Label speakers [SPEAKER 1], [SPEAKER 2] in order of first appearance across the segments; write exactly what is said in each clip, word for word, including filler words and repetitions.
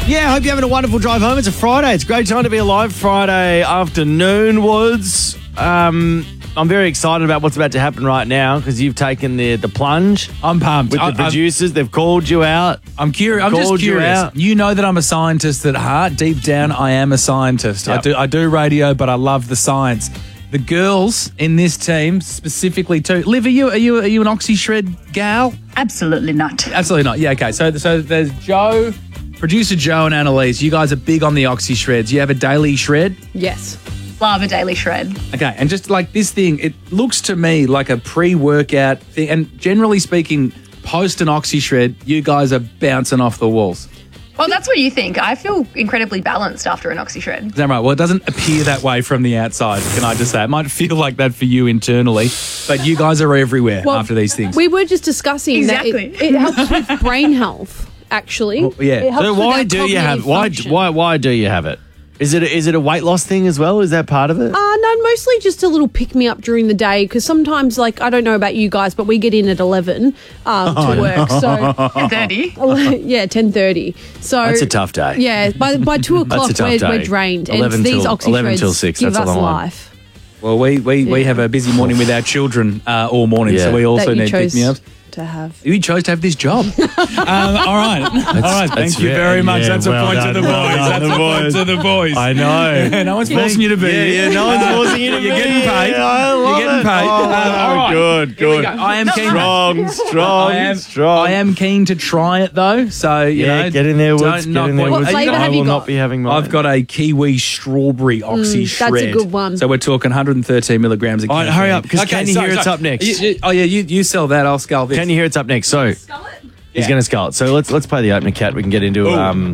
[SPEAKER 1] Yeah, I hope you're having a wonderful drive home. It's a Friday. It's a great time to be alive. Friday afternoon, Woods. Um, I'm very excited about what's about to happen right now because you've taken the the plunge.
[SPEAKER 2] I'm pumped.
[SPEAKER 1] With
[SPEAKER 2] I,
[SPEAKER 1] the producers. I'm, They've called you out.
[SPEAKER 2] I'm curious. I'm just curious. You, you know that I'm a scientist at heart. Deep down, I am a scientist. Yep. I do I do radio, but I love the science. The girls in this team specifically too. Liv, are you are you are you an OxyShred gal?
[SPEAKER 3] Absolutely not.
[SPEAKER 2] Absolutely not. Yeah, okay. So so there's Joe, producer Joe and Annalise. You guys are big on the OxyShreds. You have a daily shred?
[SPEAKER 4] Yes.
[SPEAKER 3] Love a daily shred.
[SPEAKER 2] Okay, and just like this thing, it looks to me like a pre-workout thing. And generally speaking, post an OxyShred, you guys are bouncing off the walls.
[SPEAKER 3] Well, that's what you think. I feel incredibly balanced after an OxyShred.
[SPEAKER 2] Is that right? Well, it doesn't appear that way from the outside, can I just say? It might feel like that for you internally, but you guys are everywhere
[SPEAKER 4] well,
[SPEAKER 2] after these things.
[SPEAKER 4] We were just discussing
[SPEAKER 3] exactly.
[SPEAKER 4] that it, it helps with brain health, actually.
[SPEAKER 2] Well, yeah.
[SPEAKER 4] It helps
[SPEAKER 1] So
[SPEAKER 4] with
[SPEAKER 1] why
[SPEAKER 4] our
[SPEAKER 1] do you have why
[SPEAKER 4] function.
[SPEAKER 1] why why do you have it? Is it a, is it a weight loss thing as well? Is that part of it?
[SPEAKER 4] Uh, no, mostly just a little pick-me-up during the day because sometimes, like, I don't know about you guys, but we get in at eleven um,
[SPEAKER 1] Oh,
[SPEAKER 4] to work. So
[SPEAKER 3] ten thirty.
[SPEAKER 4] yeah, ten thirty. So
[SPEAKER 1] That's a tough day.
[SPEAKER 4] Yeah, by, by two o'clock,
[SPEAKER 1] That's a tough
[SPEAKER 4] we're,
[SPEAKER 1] day.
[SPEAKER 4] we're drained. And
[SPEAKER 1] eleven
[SPEAKER 4] these
[SPEAKER 1] till-
[SPEAKER 4] OxyShreds
[SPEAKER 1] eleven till six,
[SPEAKER 4] give
[SPEAKER 1] that's a
[SPEAKER 4] us
[SPEAKER 1] long one.
[SPEAKER 4] life.
[SPEAKER 2] Well, we, we, we
[SPEAKER 4] Yeah.
[SPEAKER 2] have a busy morning with our children uh, all morning,
[SPEAKER 1] Yeah.
[SPEAKER 2] so we also
[SPEAKER 4] that you
[SPEAKER 2] need
[SPEAKER 4] chose
[SPEAKER 2] pick-me-ups.
[SPEAKER 4] to have.
[SPEAKER 2] You chose to have this job. um, all right. all right. Thank
[SPEAKER 1] that's
[SPEAKER 2] you
[SPEAKER 1] ve-
[SPEAKER 2] very much.
[SPEAKER 1] yeah,
[SPEAKER 2] that's a
[SPEAKER 1] well
[SPEAKER 2] point
[SPEAKER 1] done.
[SPEAKER 2] to the boys.
[SPEAKER 1] Well done,
[SPEAKER 2] That's
[SPEAKER 1] the
[SPEAKER 2] a point
[SPEAKER 1] boys.
[SPEAKER 2] to the boys.
[SPEAKER 1] I know.
[SPEAKER 2] no one's forcing you to be
[SPEAKER 1] Yeah,
[SPEAKER 2] here.
[SPEAKER 1] yeah, no one's
[SPEAKER 2] Uh,
[SPEAKER 1] forcing you to
[SPEAKER 2] You're
[SPEAKER 1] be
[SPEAKER 2] getting
[SPEAKER 1] here.
[SPEAKER 2] paid.
[SPEAKER 1] I love
[SPEAKER 2] You're getting
[SPEAKER 1] it.
[SPEAKER 2] paid.
[SPEAKER 1] Oh,
[SPEAKER 2] Uh, all right.
[SPEAKER 1] good,
[SPEAKER 2] Here we
[SPEAKER 1] good.
[SPEAKER 2] go. I am keen.
[SPEAKER 1] Strong, strong,
[SPEAKER 2] I am
[SPEAKER 1] strong.
[SPEAKER 2] I am keen to try it though. So you
[SPEAKER 1] Yeah,
[SPEAKER 2] know,
[SPEAKER 1] get in there, Woods.
[SPEAKER 2] don't
[SPEAKER 1] Get
[SPEAKER 2] knock
[SPEAKER 1] in there,
[SPEAKER 2] what-
[SPEAKER 4] What
[SPEAKER 1] Woods.
[SPEAKER 2] Are you
[SPEAKER 4] flavour
[SPEAKER 2] gonna-
[SPEAKER 1] I
[SPEAKER 4] have you
[SPEAKER 1] will
[SPEAKER 4] got?
[SPEAKER 1] not be having mine.
[SPEAKER 2] I've got a kiwi strawberry oxy
[SPEAKER 4] Mm,
[SPEAKER 2] shred.
[SPEAKER 4] that's a good one.
[SPEAKER 2] So we're talking one hundred thirteen milligrams of
[SPEAKER 1] All right,
[SPEAKER 2] caffeine.
[SPEAKER 1] hurry up, 'cause can you hear it's up next?
[SPEAKER 2] You- you- oh yeah, you, you sell that. I'll scull this.
[SPEAKER 1] Can you hear it's up next? So he's
[SPEAKER 2] Yeah.
[SPEAKER 1] going to skull it. So let's let's play the opener, cat. We can get into.
[SPEAKER 2] Ooh.
[SPEAKER 1] Um,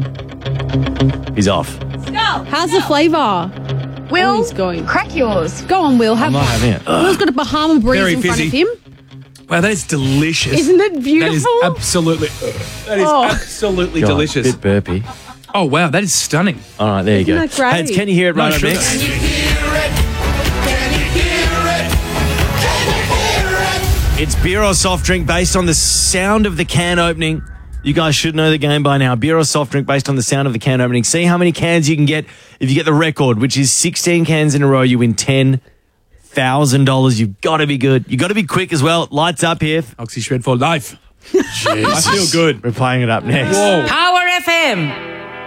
[SPEAKER 1] he's off.
[SPEAKER 4] How's the flavour?
[SPEAKER 3] Will,
[SPEAKER 4] he's going.
[SPEAKER 3] crack yours.
[SPEAKER 4] Go on, Will. Have
[SPEAKER 1] I'm not
[SPEAKER 4] one.
[SPEAKER 1] having it.
[SPEAKER 4] Will's got a Bahama Breeze
[SPEAKER 2] Very
[SPEAKER 4] in front of
[SPEAKER 2] fizzy.
[SPEAKER 4] him.
[SPEAKER 2] Wow, that is delicious.
[SPEAKER 4] Isn't it
[SPEAKER 2] That is
[SPEAKER 4] beautiful?
[SPEAKER 2] absolutely. That is
[SPEAKER 4] Oh.
[SPEAKER 2] absolutely
[SPEAKER 1] God,
[SPEAKER 2] delicious.
[SPEAKER 1] Bit burpy.
[SPEAKER 2] Oh wow, that is stunning.
[SPEAKER 1] All right, there you go.
[SPEAKER 4] Isn't that great?
[SPEAKER 1] Hey, can you hear it
[SPEAKER 2] No
[SPEAKER 1] right up
[SPEAKER 2] sugar.
[SPEAKER 1] next? It's beer or soft drink based on the sound of the can opening. You guys should know the game by now. Beer or soft drink based on the sound of the can opening. See how many cans you can get. If you get the record, which is sixteen cans in a row, you win ten thousand dollars. You've got to be good. You've got to be quick as well. Lights up here.
[SPEAKER 2] OxyShred for life. I feel good.
[SPEAKER 1] We're playing it up next.
[SPEAKER 2] Whoa.
[SPEAKER 5] Power F M.